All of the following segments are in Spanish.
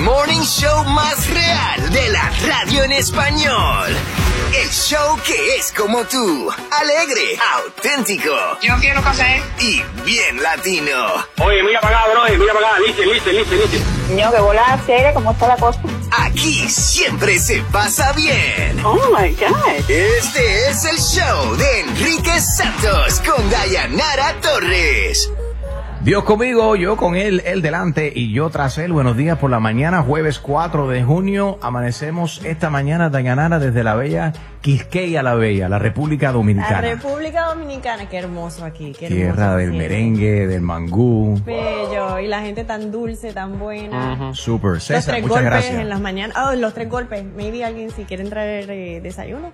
morning show más real de la radio en español. El show que es como tú, alegre, auténtico. Yo quiero café. Y bien latino. Oye, mira para acá, bro, mira para acá, listen. Niño, que volada seria, ¿cómo está la cosa? Aquí siempre se pasa bien. Oh my God. Este es el show de Enrique Santos con Dayanara Torres. Dios conmigo, yo con él delante y yo tras él. Buenos días por la mañana, jueves 4 de junio. Amanecemos esta mañana, Dayanara, desde la bella Quisqueya la Bella, la República Dominicana. La República Dominicana, qué hermoso aquí. Qué Tierra hermoso, del sí. merengue, del mangú. Bello, y la gente tan dulce, tan buena. Super, Los César, 3 muchas golpes gracias. en las mañanas. Oh, los 3 golpes. Maybe alguien si quiere traer desayuno.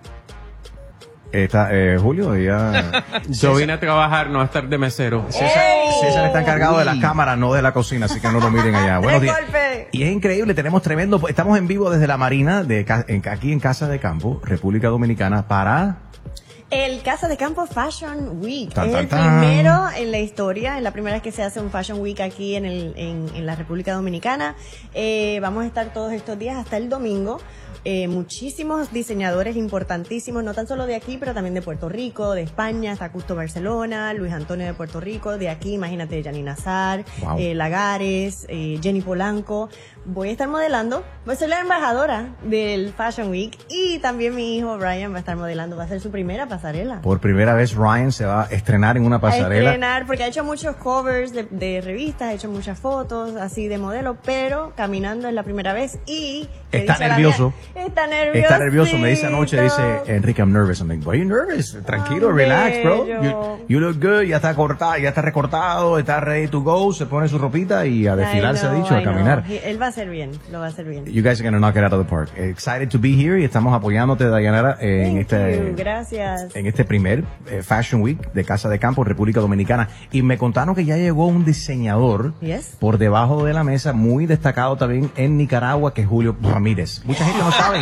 Julio, ya... Yo vine a trabajar, no a estar de mesero. César está encargado de la cámara, no de la cocina, así que no lo miren allá. Buenos días. Golpe. Y es increíble, tenemos tremendo... Estamos en vivo desde la Marina, aquí en Casa de Campo, República Dominicana, para... El Casa de Campo Fashion Week. Tan, es tan, el tan. primero en la historia, es la primera vez que se hace un Fashion Week aquí en la República Dominicana. Vamos a estar todos estos días hasta el domingo. Muchísimos diseñadores importantísimos, no tan solo de aquí, pero también de Puerto Rico, de España, está Custo Barcelona, Luis Antonio de Puerto Rico, de aquí, imagínate, Janine Azar, Wow. Lagares, Jenny Polanco. Voy a estar modelando, voy a ser la embajadora del Fashion Week y también mi hijo Brian va a estar modelando, va a ser su primera pasarela. Por primera vez Ryan se va a estrenar en una A pasarela. estrenar, porque ha hecho muchos covers de revistas, ha hecho muchas fotos así de modelo, pero caminando es la primera vez y... que Está dice la nervioso. mía, está nervioso. Está nervioso, me dice anoche, dice, Enrique, I'm nervous. I'm like, why are you nervous? Tranquilo, relax, bro. You look good, ya está cortado, ya está recortado, está ready to go, se pone su ropita y a desfilar, se ha dicho, a caminar. Él va a hacer bien, lo va a hacer bien. You guys are gonna knock it out of the park. Excited to be here y estamos apoyándote, Dayanara, en Thank you, gracias. en este primer Fashion Week de Casa de Campo, República Dominicana. Y me contaron que ya llegó un diseñador Yes. por debajo de la mesa, muy destacado también en Nicaragua, que es Julio Ramírez. Mucha gente no sabe.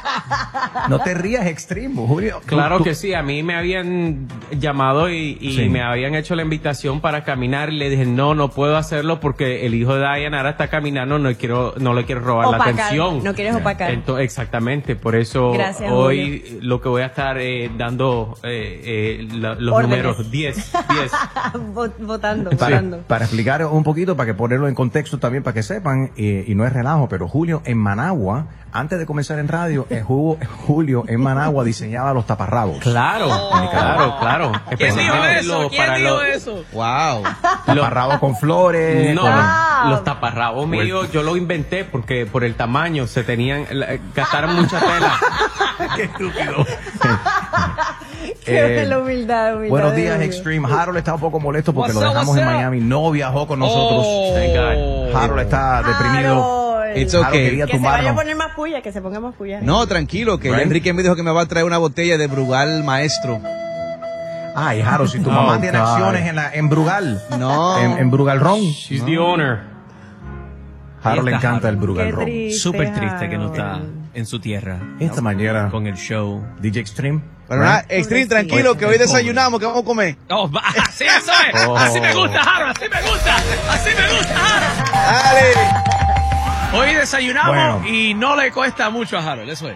No te rías, Extremo, Julio. Claro Tú- que sí, a mí me habían llamado y Sí. me habían hecho la invitación para caminar y le dije, no puedo hacerlo porque el hijo de Dayanara está caminando, no le quiero robar la Opacar, atención. no quieres opacar. Exactamente, por eso Gracias, hoy lo que voy a estar dando los Órdenes. números 10. Votando. Para explicar un poquito, para que ponerlo en contexto también, para que sepan, y no es relajo, pero Julio en Managua, antes de comenzar en radio, Julio en Managua diseñaba los taparrabos. Claro, claro. ¿Quién dijo Especialmente eso? ¿Quién dijo eso? Wow. Taparrabos con flores. No, con- los taparrabos míos yo lo inventé porque por el tamaño se tenían, gastaron mucha tela. Qué estúpido. Qué la humildad. Buenos de días, Julio. Extreme. Harold está un poco molesto porque What's lo up, dejamos en what's up? Miami. No viajó con nosotros. Thank God. Harold está deprimido. Harold. It's Harold okay. quería Que se vaya a tumbarnos. poner más puya, que se ponga más puya. No, tranquilo, que Right. Enrique me dijo que me va a traer una botella de Brugal Maestro. Ay, Harold, si tu Oh, mamá tiene God. acciones en Brugal. No. En Brugal Ron. She's the owner. Harold le Ahí está encanta el Harold. Brugal Qué Ron. triste. Súper triste que no está Harold. en su tierra. Esta mañana, Con el show. DJ Extreme. Pero nada, Extreme, tranquilo, que hoy desayunamos, que vamos a comer. Oh, así eso es. Oh. Así me gusta, Harold. Así me gusta. Así me gusta, Harold. Dale. Hoy desayunamos Bueno. y no le cuesta mucho a Harold. Eso es.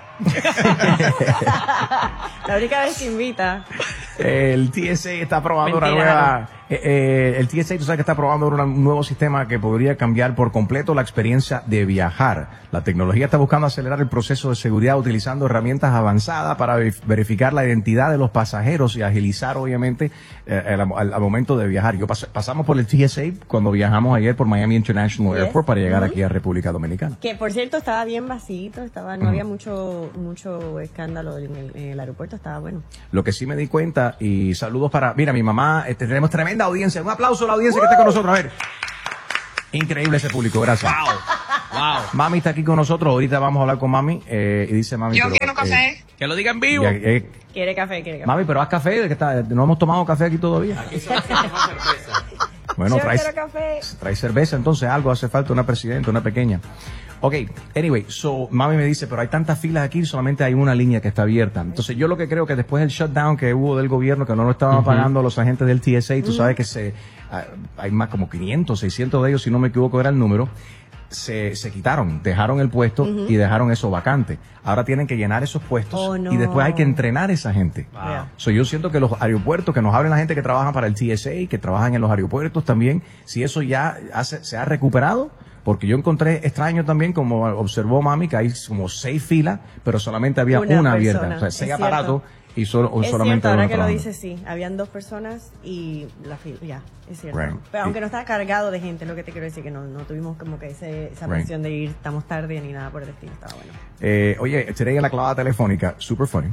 La única vez que invita. El TSA está probando una Mentira, nueva... el TSA, tú sabes que está probando un nuevo sistema que podría cambiar por completo la experiencia de viajar. La tecnología está buscando acelerar el proceso de seguridad utilizando herramientas avanzadas para verificar la identidad de los pasajeros y agilizar, obviamente, al momento de viajar. Pasamos por el TSA cuando viajamos ayer por Miami International Yes. Airport para llegar aquí a República Dominicana. Que por cierto estaba bien vacío, no había mucho escándalo en el aeropuerto, estaba bueno. Lo que sí me di cuenta, y saludos para... Mira, mi mamá, tenemos tremenda audiencia. Un aplauso a la audiencia que está con nosotros. A ver. Increíble ese público, gracias. Wow. Mami está aquí con nosotros. Ahorita vamos a hablar con mami. Y dice mami... Yo pero, quiero café. Que lo diga en vivo. Quiere café. Mami, pero haz café. No hemos tomado café aquí todavía. Bueno, Yo quiero café. trae cerveza, entonces algo hace falta, una presidenta, una pequeña. Ok, anyway, so mami me dice, pero hay tantas filas aquí, solamente hay una línea que está abierta. Entonces yo lo que creo que después del shutdown que hubo del gobierno, que no lo estaban pagando los agentes del TSA, tú sabes que hay más como 500, 600 de ellos, si no me equivoco era el número, se quitaron, dejaron el puesto y dejaron eso vacante. Ahora tienen que llenar esos puestos y después hay que entrenar a esa gente. So, yo siento que los aeropuertos, que nos hablen la gente que trabaja para el TSA, que trabajan en los aeropuertos también, si eso ya se ha recuperado, porque yo encontré extraño también, como observó Mami, que hay como 6 filas, pero solamente había una abierta. O sea, 6 aparatos y solamente ahora una que lo trabajando. dice, sí, habían 2 personas y la fila, ya, es cierto. Right. Pero aunque no estaba cargado de gente, lo que te quiero decir, que no tuvimos como que esa presión de ir, estamos tarde ni nada por el estilo, estaba bueno. Oye, estaré en la clavada telefónica, super funny.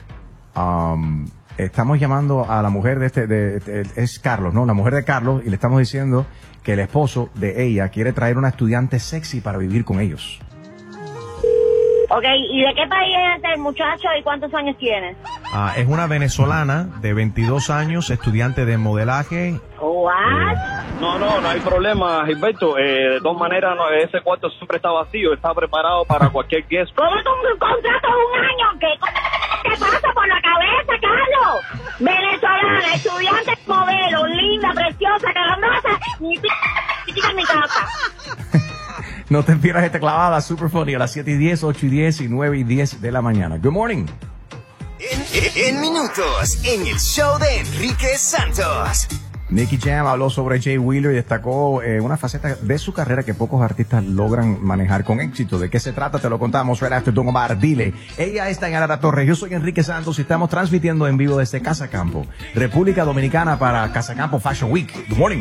Estamos llamando a la mujer es Carlos, ¿no? La mujer de Carlos, y le estamos diciendo que el esposo de ella quiere traer una estudiante sexy para vivir con ellos. Ok, ¿y de qué país es este muchacho y cuántos años tiene? Es una venezolana de 22 años, estudiante de modelaje. ¿What? No hay problema, Gilberto. De todas maneras, ese cuarto siempre está vacío, está preparado para cualquier guest. ¿Cómo tú un contrato de un año? ¿Qué pasa por la cabeza, Carlos? Venezolana, estudiante, modelo, linda, preciosa, carandosa, ni chiquita en mi casa. No te pierdas esta clavada super funny a las 7:10, 8:10 y 9:10 de la mañana. Good morning. En minutos, en el show de Enrique Santos. Nicky Jam habló sobre Jay Wheeler y destacó una faceta de su carrera que pocos artistas logran manejar con éxito. ¿De qué se trata? Te lo contamos right after Don Omar. Dile. Ella está en Alara Torres. Yo soy Enrique Santos y estamos transmitiendo en vivo desde Casa Campo, República Dominicana, para Casa Campo Fashion Week. Good morning.